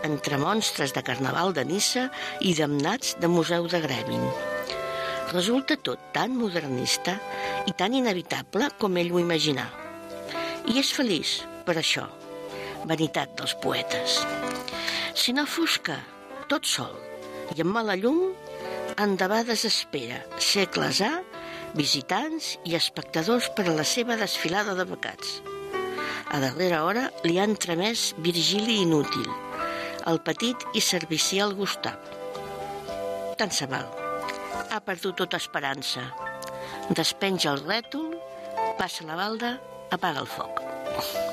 entre monstres de carnaval de Niça i damnats de museu de Grèvin. Resulta tot tan modernista i tan inevitable com ell ho imaginà. I és feliç per això. Vanitat dels poetes. Si no fos que, tot sol i amb mala llum, endebades espera segles A, visitants i espectadors per a la seva desfilada de pecats. A darrera hora li ha entremès Virgili inútil, el petit i servicial Gustav. Tant se val. Ha perdut tota esperança. Despenja el rètol, passa la balda, apaga el foc.